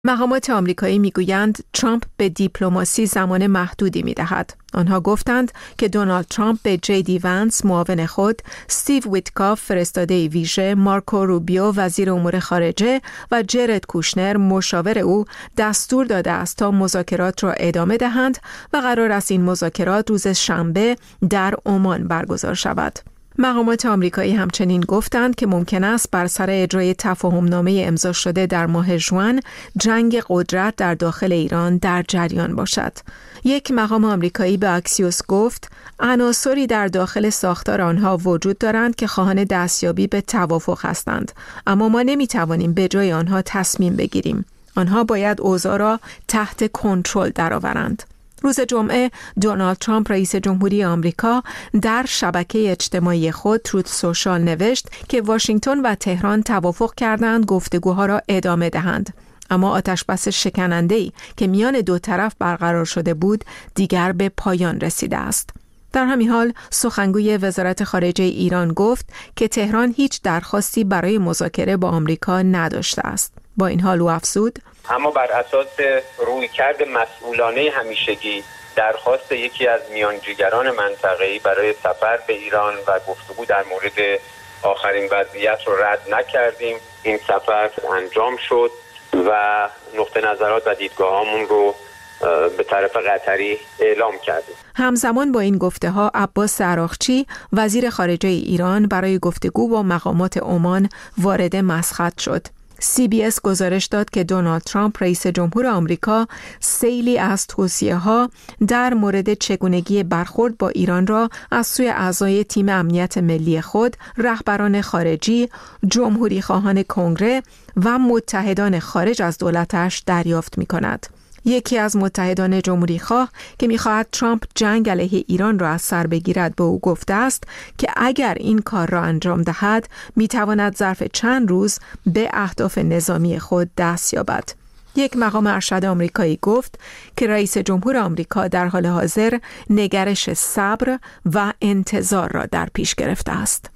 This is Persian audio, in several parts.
مقامات آمریکایی میگویند ترامپ به دیپلماسی زمان محدودی میدهد. آنها گفتند که دونالد ترامپ به جی دی ونس معاون خود، استیو ویتکاف فرستاده ویژه، مارکو روبیو وزیر امور خارجه و جرد کوشنر مشاور او دستور داده است تا مذاکرات را ادامه دهند و قرار است این مذاکرات روز شنبه در عمان برگزار شود. مقامات آمریکایی همچنین گفتند که ممکن است بر سر اجرای تفاهمنامه امضا شده در ماه ژوئن جنگ قدرت در داخل ایران در جریان باشد. یک مقام آمریکایی به اکسیوس گفت عناصری در داخل ساختار آنها وجود دارند که خواهان دستیابی به توافق هستند، اما ما نمیتوانیم به جای آنها تصمیم بگیریم. آنها باید اوضاع را تحت کنترل درآورند. روز جمعه دونالد ترامپ رئیس جمهوری آمریکا در شبکه اجتماعی خود تروت سوشال نوشت که واشنگتن و تهران توافق کردند گفتگوها را ادامه دهند، اما آتشبس شکننده‌ای که میان دو طرف برقرار شده بود دیگر به پایان رسیده است. در همین حال سخنگوی وزارت خارجه ایران گفت که تهران هیچ درخواستی برای مذاکره با آمریکا نداشته است. با این حال او افزود اما بر اساس رویکرد مسئولانه همیشگی درخواست یکی از میانجیگران منطقه‌ای برای سفر به ایران و گفتگو در مورد آخرین وضعیت رو رد نکردیم. این سفر انجام شد و نقطه نظرات و دیدگاهامون رو به طرف قطری اعلام کردیم. همزمان با این گفته‌ها عباس عراقچی وزیر خارجه ایران برای گفتگو با مقامات عمان وارد مسقط شد. CBS گزارش داد که دونالد ترامپ رئیس جمهور آمریکا سیلی از توصیه‌ها در مورد چگونگی برخورد با ایران را از سوی اعضای تیم امنیت ملی خود، رهبران خارجی، جمهوری خواهان کنگره و متحدان خارج از دولتش دریافت می‌کند. یکی از متحدان جمهوری خواه که می‌خواهد ترامپ جنگ علیه ایران را از سر بگیرد به او گفته است که اگر این کار را انجام دهد می‌تواند ظرف چند روز به اهداف نظامی خود دست یابد. یک مقام ارشد آمریکایی گفت که رئیس جمهور آمریکا در حال حاضر نگرش صبر و انتظار را در پیش گرفته است.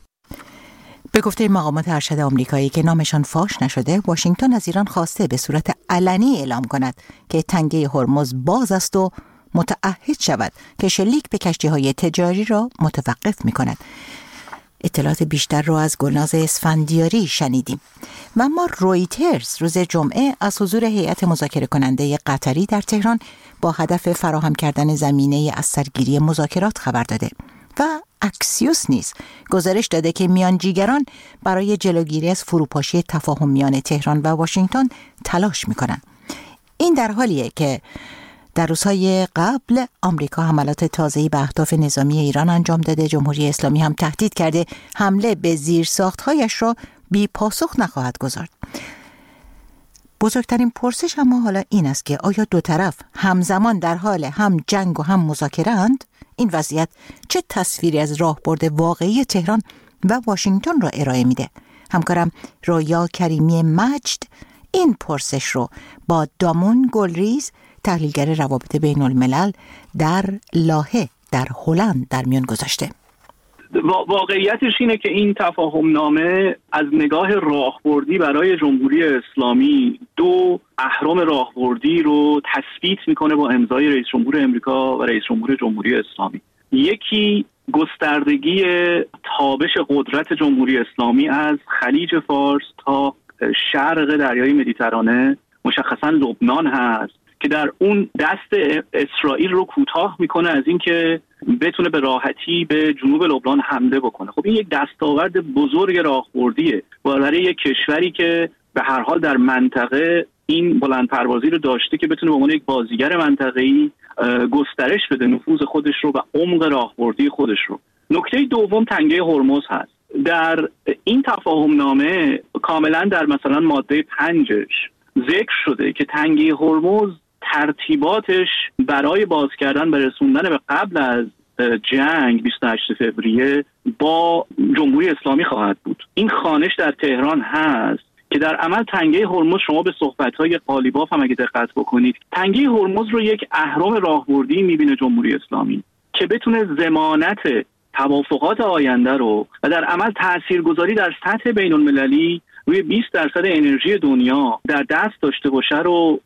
به گفته مقامات ارشد آمریکایی که نامشان فاش نشده، واشنگتن از ایران خواسته به صورت علنی اعلام کند که تنگه هرمز باز است و متعهد شود که شلیک به کشتی‌های تجاری را متوقف می‌کند. اطلاعات بیشتر را از گلناز اسفندیاری شنیدیم. و اما رویترز روز جمعه از حضور هیئت مذاکره کننده قطری در تهران با هدف فراهم کردن زمینه از سرگیری مذاکرات خبر داده و اکسیوس نیز گزارش داده که میانجیگران برای جلوگیری از فروپاشی تفاهم میان تهران و واشنگتن تلاش میکنند. این در حالیه که در روزهای قبل آمریکا حملات تازه‌ای به اهداف نظامی ایران انجام داده. جمهوری اسلامی هم تهدید کرده حمله به زیرساخت‌هایش را بی پاسخ نخواهد گذارد. بزرگترین پرسش اما حالا این است که آیا دو طرف همزمان در حال هم جنگ و هم مذاکره اند؟ این وضعیت چه تصویری از راهبرد واقعی تهران و واشنگتن را ارائه میده؟ همکارم رویا کریمی مجد این پرسش رو با دامون گلریز، تحلیلگر روابط بین الملل در لاهه در هلند در میان گذاشته. واقعیتش اینه که این تفاهم نامه از نگاه راهبردی برای جمهوری اسلامی دو اهرم راهبردی رو تثبیت میکنه با امضای رئیس جمهور امریکا و رئیس جمهور جمهوری اسلامی. یکی گستردگی تابش قدرت جمهوری اسلامی از خلیج فارس تا شرق دریای مدیترانه، مشخصا لبنان هست که در اون دست اسرائیل رو کوتاه میکنه از اینکه بتونه به راحتی به جنوب لبنان حمله بکنه. خب این یک دستاورد بزرگ راهبردیه برای یک کشوری که به هر حال در منطقه این بلند پروازی رو داشته که بتونه به عنوان یک بازیگر منطقه‌ای گسترش بده نفوذ خودش رو و عمق راهبردی خودش رو. نکته دوم تنگه هرمز هست. در این تفاهم نامه کاملا در مثلا ماده 5ش ذکر شده که تنگه هرمز ترتیباتش برای باز کردن و رسوندن به قبل از جنگ 28 فوریه با جمهوری اسلامی خواهد بود. این خوانش در تهران هست که در عمل تنگه هرمز، شما به صحبت‌های قالیباف هم اگه دقت بکنید، تنگه هرمز رو یک اهرم راهبردی می‌بینه جمهوری اسلامی که بتونه ضمانت توافقات آینده رو و در عمل تاثیرگذاری در سطح بین‌المللی روی 20% انرژی دنیا در دست داشته باشه رو